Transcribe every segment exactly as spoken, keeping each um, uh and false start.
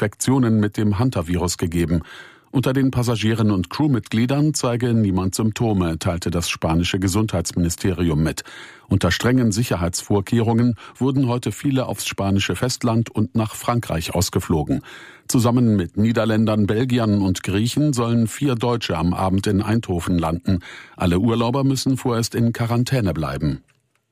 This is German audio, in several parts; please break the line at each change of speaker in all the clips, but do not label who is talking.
Infektionen mit dem Hantavirus gegeben. Unter den Passagieren und Crewmitgliedern zeige niemand Symptome, teilte das spanische Gesundheitsministerium mit. Unter strengen Sicherheitsvorkehrungen wurden heute viele aufs spanische Festland und nach Frankreich ausgeflogen. Zusammen mit Niederländern, Belgiern und Griechen sollen vier Deutsche am Abend in Eindhoven landen. Alle Urlauber müssen vorerst in Quarantäne bleiben.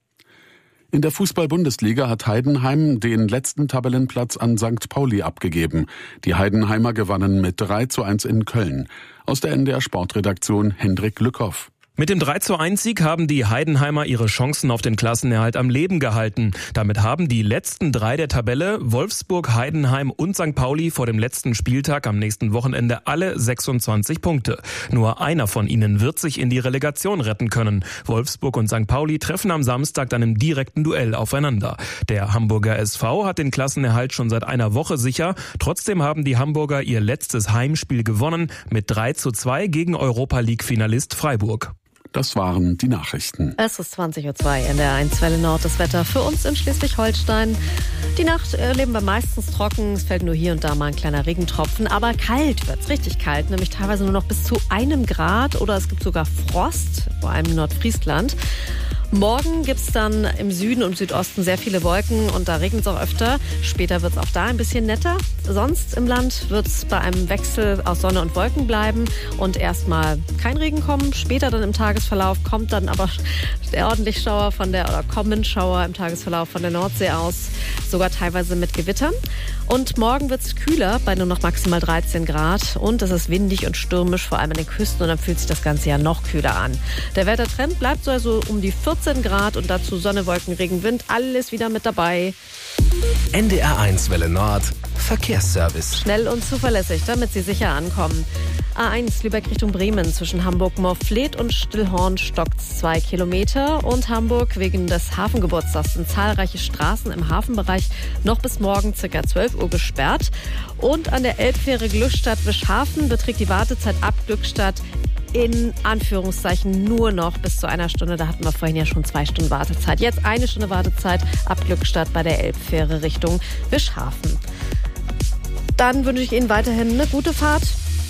In der Fußball-Bundesliga hat Heidenheim den letzten Tabellenplatz an Sankt Pauli abgegeben. Die Heidenheimer gewannen mit drei zu eins in Köln. Aus der N D R Sportredaktion Hendrik Lückhoff.
Mit dem drei zu eins Sieg haben die Heidenheimer ihre Chancen auf den Klassenerhalt am Leben gehalten. Damit haben die letzten drei der Tabelle, Wolfsburg, Heidenheim und Sankt Pauli, vor dem letzten Spieltag am nächsten Wochenende alle sechsundzwanzig Punkte. Nur einer von ihnen wird sich in die Relegation retten können. Wolfsburg und Sankt Pauli treffen am Samstag dann im direkten Duell aufeinander. Der Hamburger S V hat den Klassenerhalt schon seit einer Woche sicher. Trotzdem haben die Hamburger ihr letztes Heimspiel gewonnen mit drei zu zwei gegen Europa-League-Finalist Freiburg.
Das waren die Nachrichten.
Es ist zwanzig Uhr zwei in der eins Welle Nord. Das Wetter für uns in Schleswig-Holstein. Die Nacht erleben wir meistens trocken. Es fällt nur hier und da mal ein kleiner Regentropfen. Aber kalt wird's, richtig kalt. Nämlich teilweise nur noch bis zu einem Grad. Oder es gibt sogar Frost, vor allem in Nordfriesland. Morgen gibt's dann im Süden und Südosten sehr viele Wolken und da regnet es auch öfter. Später wird's auch da ein bisschen netter. Sonst im Land wird's bei einem Wechsel aus Sonne und Wolken bleiben und erstmal kein Regen kommen. Später dann im Tagesverlauf kommt dann aber der ordentlich Schauer von der, oder kommen Schauer im Tagesverlauf von der Nordsee aus, sogar teilweise mit Gewittern. Und morgen wird's kühler, bei nur noch maximal dreizehn Grad und es ist windig und stürmisch, vor allem an den Küsten und dann fühlt sich das Ganze ja noch kühler an. Der Wettertrend bleibt so also um die vierzehn Grad und dazu Sonne, Wolken, Regen, Wind, alles wieder mit dabei.
N D R eins Welle Nord, Verkehrsservice.
Schnell und zuverlässig, damit Sie sicher ankommen. A eins Lübeck Richtung Bremen zwischen Hamburg-Morfleet und Stillhorn stockt zwei Kilometer und Hamburg wegen des Hafengeburtstags sind zahlreiche Straßen im Hafenbereich noch bis morgen ca. zwölf Uhr gesperrt. Und an der Elbfähre Glückstadt-Wischhafen beträgt die Wartezeit ab Glückstadt in Anführungszeichen nur noch bis zu einer Stunde. Da hatten wir vorhin ja schon zwei Stunden Wartezeit. Jetzt eine Stunde Wartezeit ab Glückstadt bei der Elbfähre Richtung Wischhafen. Dann wünsche ich Ihnen weiterhin eine gute Fahrt.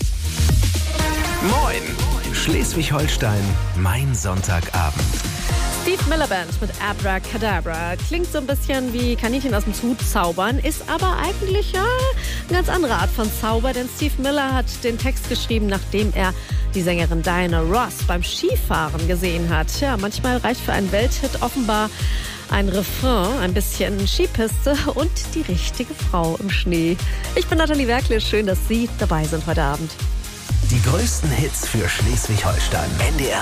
Moin! Schleswig-Holstein, mein Sonntagabend.
Steve Miller Band mit Abracadabra. Klingt so ein bisschen wie Kaninchen aus dem Zoo zaubern, ist aber eigentlich ja eine ganz andere Art von Zauber, denn Steve Miller hat den Text geschrieben, nachdem er die Sängerin Diana Ross beim Skifahren gesehen hat. Ja, manchmal reicht für einen Welthit offenbar ein Refrain, ein bisschen Skipiste und die richtige Frau im Schnee. Ich bin Nathalie Werkle, schön, dass Sie dabei sind heute Abend.
Die größten Hits für Schleswig-Holstein. N D R